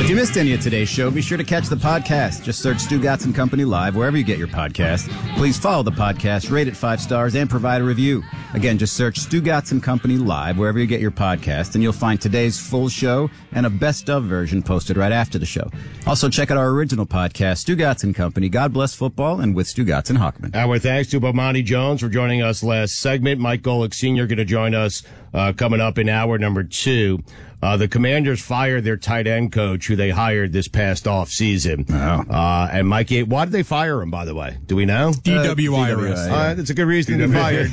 If you missed any of today's show, be sure to catch the podcast. Just search Stu Gatz and Company Live wherever you get your podcast. Please follow the podcast, rate it 5 stars, and provide a review. Again, just search Stu Gatz and Company Live wherever you get your podcast, and you'll find today's full show and a best-of version posted right after the show. Also, check out our original podcast, Stu Gatz and Company, God Bless Football, and with Stu Gatz and Hockman. Our thanks to Bomani Jones for joining us last segment. Mike Golick Sr. going to join us coming up in hour number 2. The Commanders fired their tight end coach, who they hired this past off season. Oh. And Mikey, why did they fire him, by the way? Do we know? DWI arrest. That's a good reason to be fired.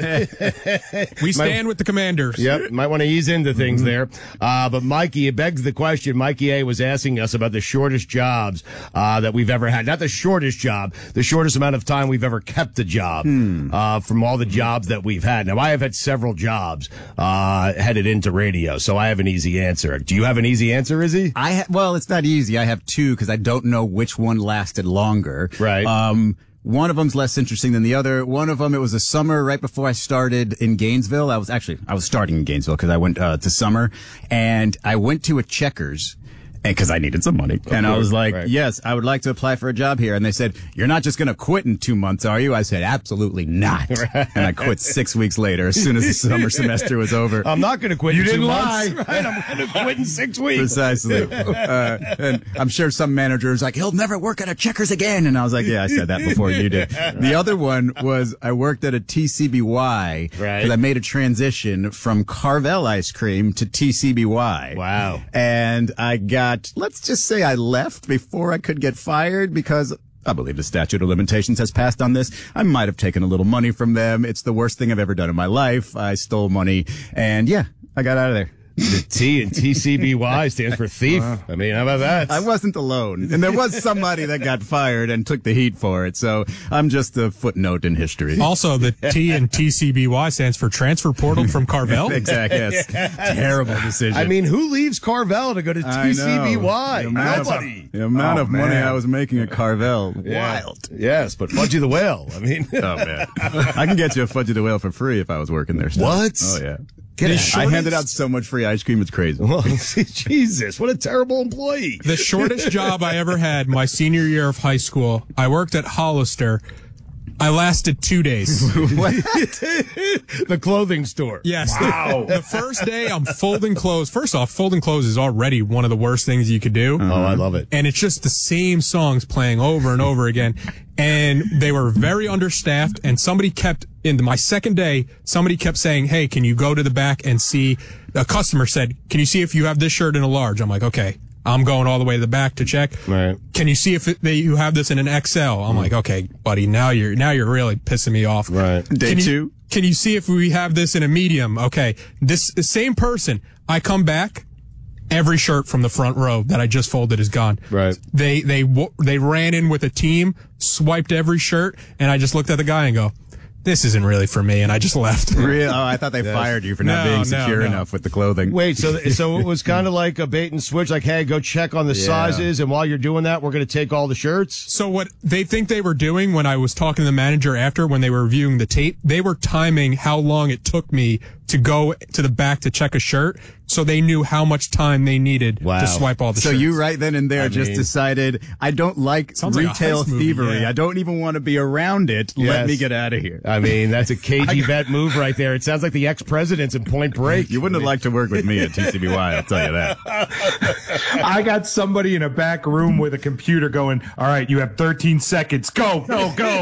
Yep. We stand with the Commanders. Yep. Might want to ease into things there. But Mikey, it begs the question. Mikey A was asking us about the shortest jobs that we've ever had. Not the shortest job, the shortest amount of time we've ever kept a job from all the jobs that we've had. Now, I have had several jobs headed into radio, so I have an easy answer. Do you have an easy answer, Izzy? Well, it's not easy. I have 2 because I don't know which one lasted longer. Right. One of them's less interesting than the other. One of them, it was a summer right before I started in Gainesville. I was starting in Gainesville because I went to summer, and I went to a Checkers. Because I needed some money. And I was like, yes, I would like to apply for a job here. And they said, you're not just going to quit in 2 months, are you? I said, absolutely not. And I quit 6 weeks later, as soon as the summer semester was over. I'm not going to quit in 2 months. You didn't lie. Right, I'm going to quit in 6 weeks. Precisely. And I'm sure some manager's like, he'll never work at a Checkers again. And I was like, yeah, I said that before you did. The other one was I worked at a TCBY. Because I made a transition from Carvel ice cream to TCBY. Wow. And I let's just say I left before I could get fired because I believe the statute of limitations has passed on this. I might have taken a little money from them. It's the worst thing I've ever done in my life. I stole money, and yeah, I got out of there. The T in TCBY stands for thief. I mean, how about that? I wasn't alone. And there was somebody that got fired and took the heat for it. So I'm just a footnote in history. Also, the T in TCBY stands for transfer portal from Carvel. Exactly. Yes. Terrible decision. I mean, who leaves Carvel to go to TCBY? Nobody. The amount of money I was making at Carvel. Yeah. Wild. Yes, but Fudgy the Whale. I mean. Oh, man. I can get you a Fudgy the Whale for free if I was working there still. What? Oh, yeah. I handed out so much free ice cream, it's crazy. Well, Jesus, what a terrible employee. The shortest job I ever had, my senior year of high school, I worked at Hollister. I lasted 2 days. What? The clothing store. Yes. Wow. The first day I'm folding clothes. First off, folding clothes is already one of the worst things you could do. Oh, I love it. And it's just the same songs playing over and over again. And they were very understaffed, and my second day, somebody kept saying, hey, can you go to the back and see, a customer said, can you see if you have this shirt in a large? I'm like, okay. I'm going all the way to the back to check. Right. Can you see if you have this in an XL? I'm like, okay, buddy, now you're really pissing me off. Right. Day 2. Can you see if we have this in a medium? Okay. The same person, I come back, every shirt from the front row that I just folded is gone. Right. They ran in with a team, swiped every shirt, and I just looked at the guy and go, this isn't really for me, and I just left. Really? Oh, I thought they fired you for not being secure enough with the clothing. Wait, so it was kind of like a bait and switch, like, hey, go check on the sizes, and while you're doing that, we're going to take all the shirts? So what they think they were doing when I was talking to the manager after, when they were reviewing the tape, they were timing how long it took me to go to the back to check a shirt, so they knew how much time they needed to swipe all the shirts. So you right then and there decided, I don't like retail thievery. I don't even want to be around it. Yes. Let me get out of here. I mean, that's a cagey vet move right there. It sounds like the ex-presidents in Point Break. You wouldn't have liked to work with me at TCBY, I'll tell you that. I got somebody in a back room with a computer going, all right, you have 13 seconds. Go, go, go.